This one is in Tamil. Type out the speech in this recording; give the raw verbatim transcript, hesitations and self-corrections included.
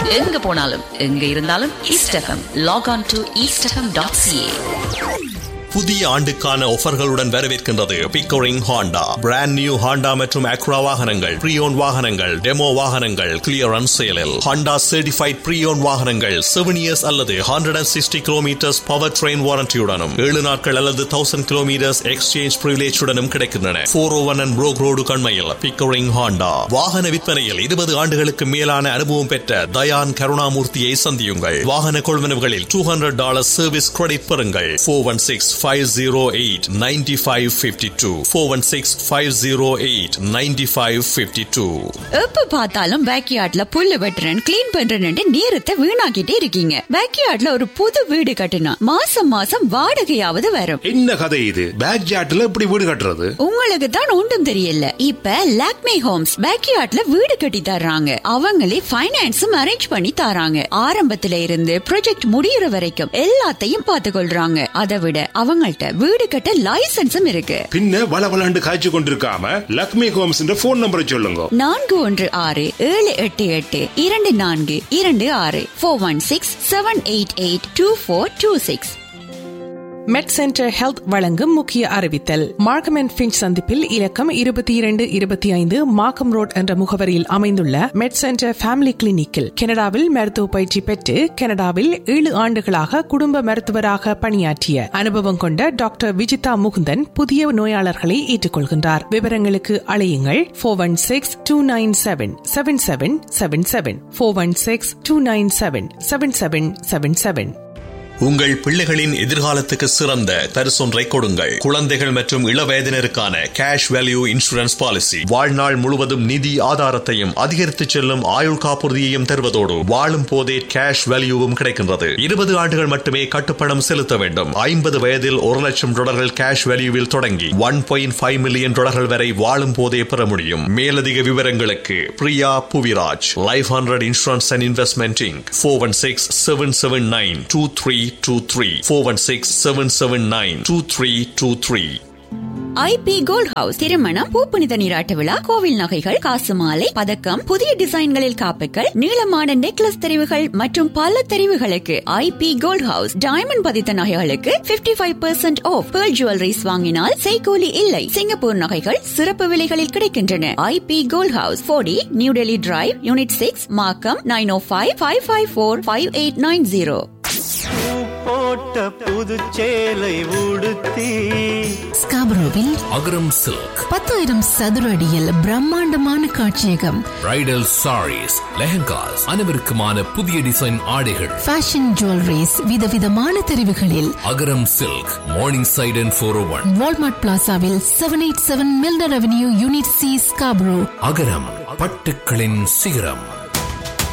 எங்க போனாலும் எங்க இருந்தாலும் east FM. Lock on to east FM dot CA. புதிய ஆண்டுக்கான ஆஃபர்களுடன் வரவேற்கின்றது Pickering Honda. Brand new Honda மற்றும் அக்ரா வாகனங்கள், ப்ரீயோன் வாகனங்கள், டெமோ வாகனங்கள் கிளியரன்ஸ் சேலில். ஹாண்டா சர்டிஃபைட் ப்ரீயோன் வாகனங்கள் செவன் இயர்ஸ் அல்லது hundred and sixty kilometres power train வாரண்டியுடனும் ஏழு நாட்கள் அல்லது தௌசண்ட் கிலோமீட்டர்ஸ் எக்ஸ்சேஞ்ச் பிரிவிலேஜுடனும் கிடைக்கின்றன. போர் ஓ one and Broek road கண்மையில் Pickering Honda. வாகன விற்பனையில் இருபது ஆண்டுகளுக்கு மேலான அனுபவம் பெற்ற தயான் கருணாமூர்த்தியை சந்தியுங்கள். வாகன கொள்வனவுகளில் two hundred dollar service credit பெறுங்கள். Four one six five oh eight nine five five two four one six five oh eight nine five five two. எப்ப பார்த்தாலும் பேக்யார்ட்ல புல்லு வெட்டுறேன் கிளீன் பண்றேன்னு நேரத்தை வீணாக்கிட்டே இருக்கீங்க. பேக்யார்ட்ல ஒரு புது வீடு கட்டினா மாசம் மாசம் வாடகையாவது வரும். என்ன கதை இது? பேக்யார்ட்ல எப்படி வீடு கட்டுறது? உங்களுக்கு தான் ஒன்றும் தெரியல. இப்ப லாக்மே ஹோம்ஸ் பேக்யார்ட்ல வீடு கட்டி தர்றாங்க. அவங்களே ஃபைனான்ஸும் அரேஞ்ச் பண்ணி தராங்க. ஆரம்பத்துல இருந்து ப்ராஜெக்ட் முடியற வரைக்கும் எல்லாத்தையும் பார்த்து கொள்றாங்க. அதை விட அவங்கள்ட்ட வீடு கட்ட லைசன்ஸும் இருக்கு. பின்ன வளவளாண்டு காய்ச்சி கொண்டிருக்காம லக்ஷ்மி ஹோம்ஸ் போன் நம்பரை சொல்லுங்க. நான்கு ஒன்று ஆறு ஏழு எட்டு எட்டு இரண்டு நான்கு இரண்டு ஆறு four one six seven eight eight two four two six. மெட் சென்டர் ஹெல்த் வழங்கும் முக்கிய அறிவித்தல். மார்க்கம் அண்ட் ஃபின்ச் சந்திப்பில் இலக்கம் இருபத்தி இரண்டு இருபத்தி ஐந்து மார்க்கம் ரோட் என்ற முகவரியில் அமைந்துள்ள மெட் சென்டர் ஃபேமிலி கிளினிக்கில் கனடாவில் மருத்துவ பயிற்சி பெற்று கனடாவில் ஏழு ஆண்டுகளாக குடும்ப மருத்துவராக பணியாற்றிய அனுபவம் கொண்ட டாக்டர் விஜிதா முகுந்தன் புதிய நோயாளர்களை ஏற்றுக்கொள்கின்றார். விவரங்களுக்கு அழையுங்கள் four one six two nine seven seven seven seven seven four one six two nine seven seven seven seven seven. உங்கள் பிள்ளைகளின் எதிர்காலத்துக்கு சிறந்த பரிசொன்றை கொடுங்கள். குழந்தைகள் மற்றும் இளவயதினருக்கான கேஷ் வேல்யூ இன்சூரன்ஸ் பாலிசி வாழ்நாள் முழுவதும் நிதி ஆதாரத்தையும் அதிகரித்து செல்லும் ஆயுள் காப்புறுதியையும் தருவதோடு வாழும் போதே கேஷ் வேல்யூவும் கிடைக்கின்றது. இருபது ஆண்டுகள் மட்டுமே கட்டுப்பணம் செலுத்த வேண்டும். ஐம்பது வயதில் ஒரு லட்சம் டாலர்கள் கேஷ் வேல்யூவில் தொடங்கி ஒன் பாயிண்ட் ஃபைவ் மில்லியன் டாலர்கள் வரை வாழும் போதே பெற முடியும். மேலதிக விவரங்களுக்கு Priya Puviraj, life hundred insurance and investment Inc four one six seven seven nine two three two three four one six seven seven nine two three two three. IP gold house திருமணம், பூப்புனித நீராட்டு விழா, கோவில் நகைகள், காசு மாலை, பதக்கம், புதிய டிசைன்களில் காப்புகள், நீளமான நெக்லஸ் தெரிவுகள் மற்றும் பல தெரிவுகளுக்கு ஐபி கோல்ட் ஹவுஸ். டைமண்ட் பதித்த நகைகளுக்கு fifty five percent of. Pearl jewelleries வாங்கினால் செய்கூலி இல்லை. சிங்கப்பூர் நகைகள் சிறப்பு விலைகளில் கிடைக்கின்றன. ஐபி கோல்ட் ஹவுஸ், போடி new Delhi drive, unit six, மார்க்கம், நைன் ஓ five five five four five eight nine zero. போட்ட புது சேலை உடுத்தி ஸ்காபரோவில் அகரம் சில்க் பத்தாயிரம் சதுர அடியில் பிரம்மாண்டமான காட்சியகம், பிரைடல் சாரீஸ், லெஹங்காஸ், அனைவருக்குமான புதிய டிசைன் ஆடைகள், ஃபேஷன் ஜுவல்லரிஸ், விதவிதமான தெரிவுகளில். அகரம் silk, morning side and four O one, Walmart பிளாசாவில் seven eight seven மில்டர் avenue, unit C, Scarborough. அகரம், பட்டுக்களின் சிகரம்.